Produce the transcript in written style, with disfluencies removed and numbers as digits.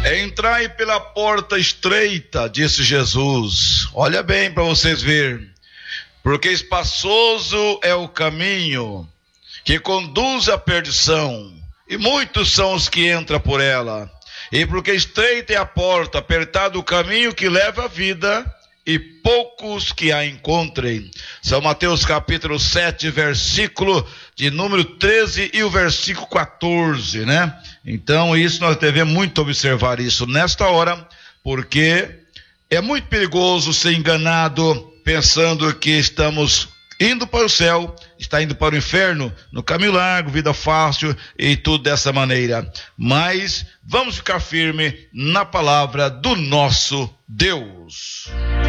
Entrai pela porta estreita, disse Jesus. Olha bem para vocês verem. Porque espaçoso é o caminho que conduz à perdição, e muitos são os que entram por ela. E porque estreita é a porta, apertado o caminho que leva à vida, e poucos que a encontrem. São Mateus capítulo 7, versículo de número 13 e o versículo 14, né? Então isso nós devemos muito observar isso nesta hora, porque é muito perigoso ser enganado pensando que estamos indo para o céu, está indo para o inferno, no caminho largo, vida fácil e tudo dessa maneira. Mas vamos ficar firme na palavra do nosso Deus.